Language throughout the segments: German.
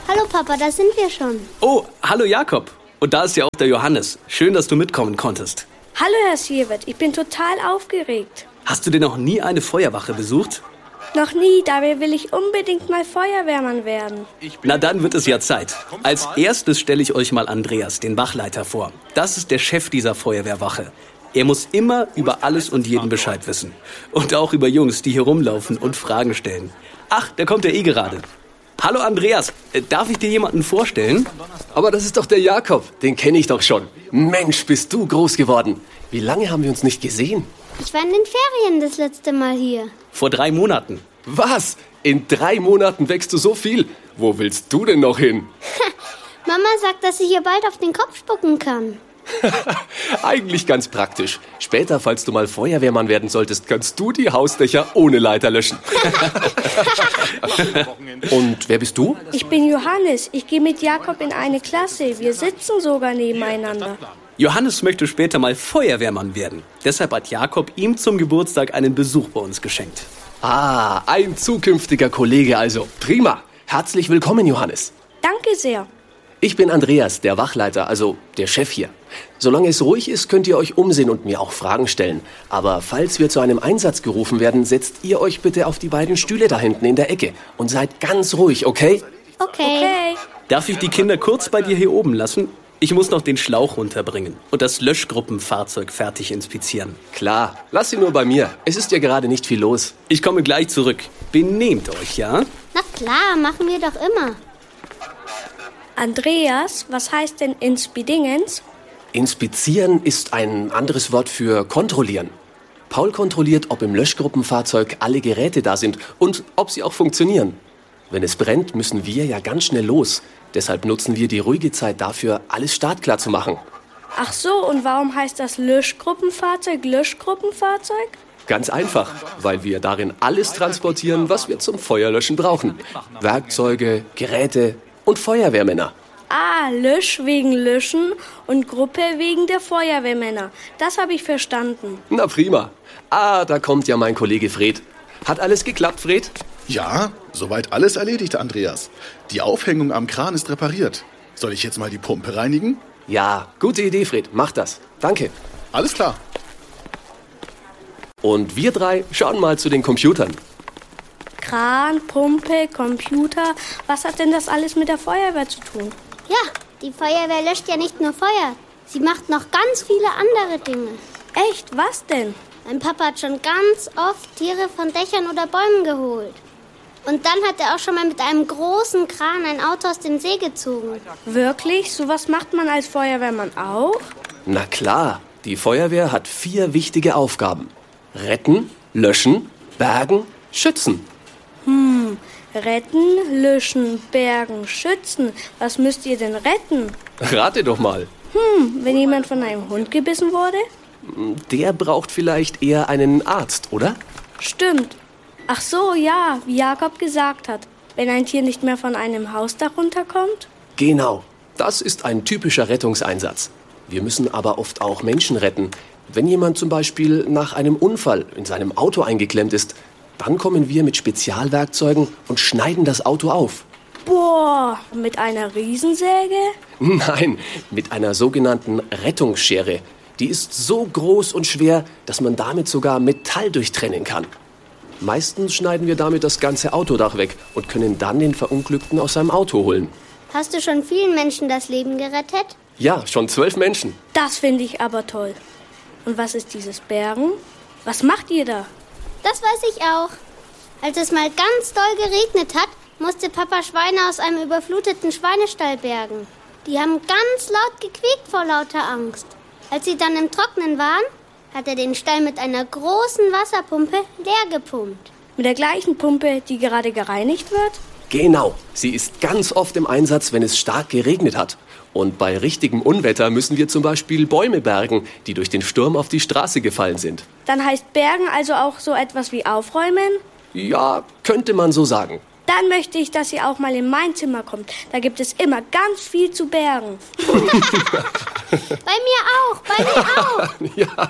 Hallo Papa, da sind wir schon. Oh, hallo Jakob. Und da ist ja auch der Johannes. Schön, dass du mitkommen konntest. Hallo Herr Siewert, ich bin total aufgeregt. Hast du denn noch nie eine Feuerwache besucht? Noch nie, dabei will ich unbedingt mal Feuerwehrmann werden. Na, dann wird es ja Zeit. Als erstes stelle ich euch mal Andreas, den Wachleiter, vor. Das ist der Chef dieser Feuerwehrwache. Er muss immer über alles und jeden Bescheid wissen. Und auch über Jungs, die hier rumlaufen und Fragen stellen. Ach, da kommt er eh gerade. Hallo Andreas, darf ich dir jemanden vorstellen? Aber das ist doch der Jakob, den kenne ich doch schon. Mensch, bist du groß geworden. Wie lange haben wir uns nicht gesehen? Ich war in den Ferien das letzte Mal hier. Vor 3 Monaten. Was? In 3 Monaten wächst du so viel? Wo willst du denn noch hin? Mama sagt, dass ich hier bald auf den Kopf spucken kann. Eigentlich ganz praktisch. Später, falls du mal Feuerwehrmann werden solltest, kannst du die Hausdächer ohne Leiter löschen. Und wer bist du? Ich bin Johannes, ich gehe mit Jakob in eine Klasse. Wir sitzen sogar nebeneinander. Johannes möchte später mal Feuerwehrmann werden. Deshalb hat Jakob ihm zum Geburtstag einen Besuch bei uns geschenkt. Ah, ein zukünftiger Kollege also. Prima. Herzlich willkommen, Johannes. Danke sehr. Ich bin Andreas, der Wachleiter, also der Chef hier. Solange es ruhig ist, könnt ihr euch umsehen und mir auch Fragen stellen. Aber falls wir zu einem Einsatz gerufen werden, setzt ihr euch bitte auf die beiden Stühle da hinten in der Ecke und seid ganz ruhig, okay? Okay. Darf ich die Kinder kurz bei dir hier oben lassen? Ich muss noch den Schlauch runterbringen und das Löschgruppenfahrzeug fertig inspizieren. Klar, lass sie nur bei mir. Es ist ja gerade nicht viel los. Ich komme gleich zurück. Benehmt euch, ja? Na klar, machen wir doch immer. Andreas, was heißt denn Inspidingens? Inspizieren ist ein anderes Wort für kontrollieren. Paul kontrolliert, ob im Löschgruppenfahrzeug alle Geräte da sind und ob sie auch funktionieren. Wenn es brennt, müssen wir ja ganz schnell los. Deshalb nutzen wir die ruhige Zeit dafür, alles startklar zu machen. Ach so, und warum heißt das Löschgruppenfahrzeug Löschgruppenfahrzeug? Ganz einfach, weil wir darin alles transportieren, was wir zum Feuerlöschen brauchen. Werkzeuge, Geräte und Feuerwehrmänner. Ah, Lösch wegen Löschen und Gruppe wegen der Feuerwehrmänner. Das habe ich verstanden. Na prima. Ah, da kommt ja mein Kollege Fred. Hat alles geklappt, Fred? Ja, soweit alles erledigt, Andreas. Die Aufhängung am Kran ist repariert. Soll ich jetzt mal die Pumpe reinigen? Ja, gute Idee, Fred. Mach das. Danke. Alles klar. Und wir 3 schauen mal zu den Computern. Kran, Pumpe, Computer. Was hat denn das alles mit der Feuerwehr zu tun? Ja, die Feuerwehr löscht ja nicht nur Feuer. Sie macht noch ganz viele andere Dinge. Echt, was denn? Mein Papa hat schon ganz oft Tiere von Dächern oder Bäumen geholt. Und dann hat er auch schon mal mit einem großen Kran ein Auto aus dem See gezogen. Wirklich? Sowas macht man als Feuerwehrmann auch? Na klar, die Feuerwehr hat 4 wichtige Aufgaben. Retten, löschen, bergen, schützen. Retten, löschen, bergen, schützen. Was müsst ihr denn retten? Rate doch mal. Wenn jemand von einem Hund gebissen wurde? Der braucht vielleicht eher einen Arzt, oder? Stimmt. Ach so, ja, wie Jakob gesagt hat. Wenn ein Tier nicht mehr von einem Hausdach runterkommt? Genau, das ist ein typischer Rettungseinsatz. Wir müssen aber oft auch Menschen retten. Wenn jemand zum Beispiel nach einem Unfall in seinem Auto eingeklemmt ist, dann kommen wir mit Spezialwerkzeugen und schneiden das Auto auf. Boah, mit einer Riesensäge? Nein, mit einer sogenannten Rettungsschere. Die ist so groß und schwer, dass man damit sogar Metall durchtrennen kann. Meistens schneiden wir damit das ganze Autodach weg und können dann den Verunglückten aus seinem Auto holen. Hast du schon vielen Menschen das Leben gerettet? Ja, schon 12 Menschen. Das finde ich aber toll. Und was ist dieses Bergen? Was macht ihr da? Das weiß ich auch. Als es mal ganz doll geregnet hat, musste Papa Schweine aus einem überfluteten Schweinestall bergen. Die haben ganz laut gequiekt vor lauter Angst. Als sie dann im Trocknen waren, hat er den Stall mit einer großen Wasserpumpe leer gepumpt. Mit der gleichen Pumpe, die gerade gereinigt wird? Genau, sie ist ganz oft im Einsatz, wenn es stark geregnet hat. Und bei richtigem Unwetter müssen wir zum Beispiel Bäume bergen, die durch den Sturm auf die Straße gefallen sind. Dann heißt Bergen also auch so etwas wie aufräumen? Ja, könnte man so sagen. Dann möchte ich, dass ihr auch mal in mein Zimmer kommt. Da gibt es immer ganz viel zu bergen. Bei mir auch, bei mir auch. Ja,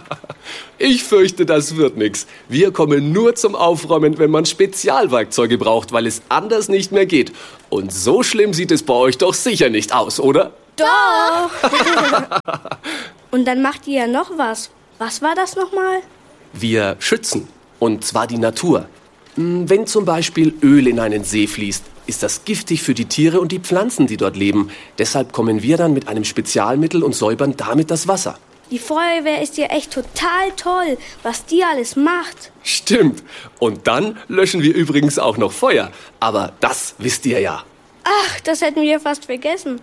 Ich fürchte, das wird nix. Wir kommen nur zum Aufräumen, wenn man Spezialwerkzeuge braucht, weil es anders nicht mehr geht. Und so schlimm sieht es bei euch doch sicher nicht aus, oder? Doch! Und dann macht ihr ja noch was. Was war das nochmal? Wir schützen. Und zwar die Natur. Wenn zum Beispiel Öl in einen See fließt, ist das giftig für die Tiere und die Pflanzen, die dort leben. Deshalb kommen wir dann mit einem Spezialmittel und säubern damit das Wasser. Die Feuerwehr ist ja echt total toll, was die alles macht. Stimmt. Und dann löschen wir übrigens auch noch Feuer. Aber das wisst ihr ja. Ach, das hätten wir fast vergessen.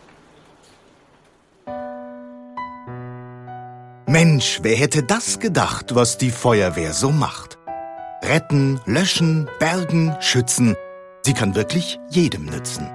Mensch, wer hätte das gedacht, was die Feuerwehr so macht? Retten, löschen, bergen, schützen. Sie kann wirklich jedem nützen.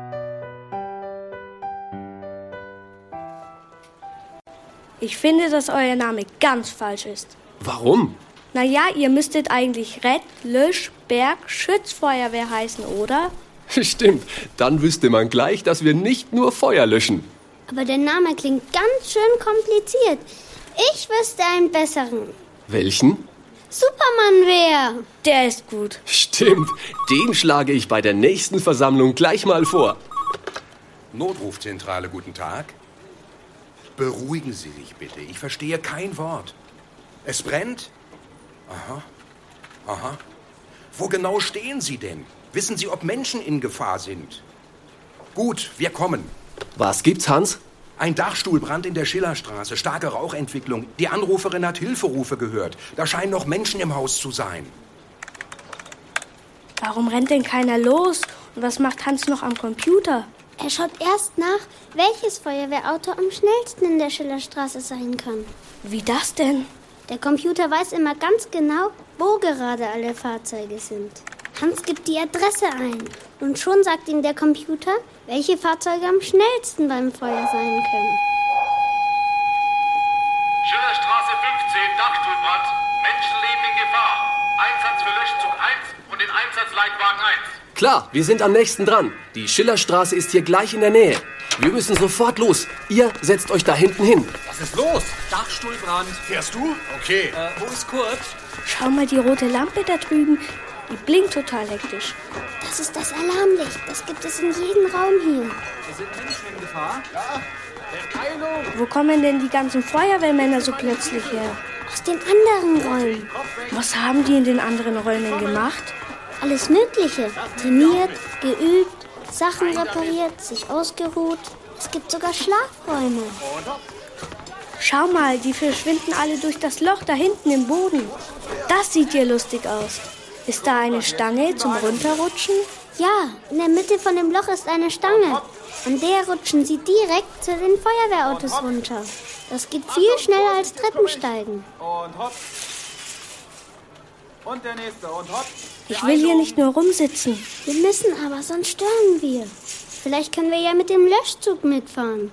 Ich finde, dass euer Name ganz falsch ist. Warum? Naja, ihr müsstet eigentlich Rett, Lösch, Berg, Schützfeuerwehr heißen, oder? Stimmt. Dann wüsste man gleich, dass wir nicht nur Feuer löschen. Aber der Name klingt ganz schön kompliziert. Ich wüsste einen besseren. Welchen? Superman-Wehr. Der ist gut. Stimmt. Den schlage ich bei der nächsten Versammlung gleich mal vor. Notrufzentrale, guten Tag. Beruhigen Sie sich bitte. Ich verstehe kein Wort. Es brennt? Aha. Aha. Wo genau stehen Sie denn? Wissen Sie, ob Menschen in Gefahr sind? Gut, wir kommen. Was gibt's, Hans? Ein Dachstuhlbrand in der Schillerstraße, starke Rauchentwicklung. Die Anruferin hat Hilferufe gehört. Da scheinen noch Menschen im Haus zu sein. Warum rennt denn keiner los? Und was macht Hans noch am Computer? Er schaut erst nach, welches Feuerwehrauto am schnellsten in der Schillerstraße sein kann. Wie das denn? Der Computer weiß immer ganz genau, wo gerade alle Fahrzeuge sind. Hans gibt die Adresse ein und schon sagt ihm der Computer, welche Fahrzeuge am schnellsten beim Feuer sein können. Schillerstraße 15, Dachstuhlbrand. Menschenleben in Gefahr. Einsatz für Löschzug 1 und den Einsatzleitwagen 1. Klar, wir sind am nächsten dran. Die Schillerstraße ist hier gleich in der Nähe. Wir müssen sofort los. Ihr setzt euch da hinten hin. Was ist los? Dachstuhlbrand. Fährst du? Okay. Wo ist Kurt? Schau mal die rote Lampe da drüben. Die blinkt total hektisch. Das ist das Alarmlicht. Das gibt es in jedem Raum hier. Sind Menschen in Gefahr? Wo kommen denn die ganzen Feuerwehrmänner so plötzlich her? Aus den anderen Räumen. Was haben die in den anderen Räumen gemacht? Alles Mögliche. Trainiert, geübt, Sachen repariert, sich ausgeruht. Es gibt sogar Schlafräume. Schau mal, die verschwinden alle durch das Loch da hinten im Boden. Das sieht ja lustig aus. Ist da eine Stange zum Runterrutschen? Ja, in der Mitte von dem Loch ist eine Stange. An der rutschen sie direkt zu den Feuerwehrautos runter. Das geht viel schneller als Treppensteigen. Und hopp. Und der nächste. Und hopp. Ich will hier nicht nur rumsitzen. Wir müssen aber, sonst stören wir. Vielleicht können wir ja mit dem Löschzug mitfahren.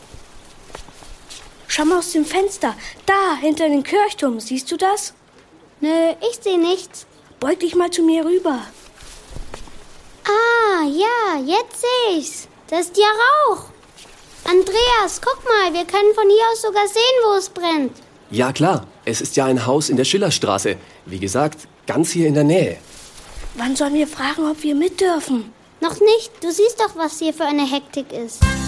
Schau mal aus dem Fenster. Da, hinter dem Kirchturm. Siehst du das? Nö, ich sehe nichts. Beug dich mal zu mir rüber. Ah, ja, jetzt sehe ich's. Das ist ja Rauch. Andreas, guck mal, wir können von hier aus sogar sehen, wo es brennt. Ja klar, es ist ja ein Haus in der Schillerstraße. Wie gesagt, ganz hier in der Nähe. Wann sollen wir fragen, ob wir mit dürfen? Noch nicht. Du siehst doch, was hier für eine Hektik ist.